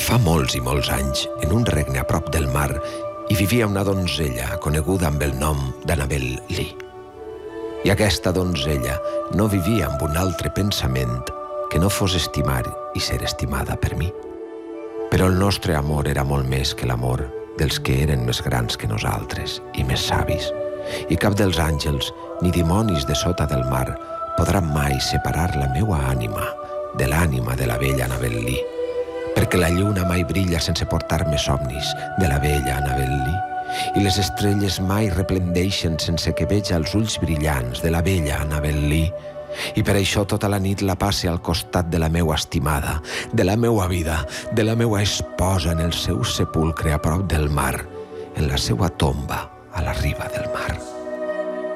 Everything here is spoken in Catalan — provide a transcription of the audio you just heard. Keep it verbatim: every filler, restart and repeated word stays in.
Fa molts i molts anys, en un regne a prop del mar, hi vivia una donzella coneguda amb el nom d'Annabel Lee. I aquesta donzella no vivia amb un altre pensament que no fos estimar i ser estimada per mi. Però el nostre amor era molt més que l'amor dels que eren més grans que nosaltres i més savis, i cap dels àngels ni dimonis de sota del mar podran mai separar la meua ànima de l'ànima de la vella Annabel Lee, perquè la lluna mai brilla sense portar-me somnis de la vella Annabel Lee, i les estrelles mai resplendeixen sense que veja els ulls brillants de la vella Annabel Lee, i per això tota la nit la passe al costat de la meua estimada, de la meua vida, de la meua esposa en el seu sepulcre a prop del mar, en la seua tomba a la riba del mar.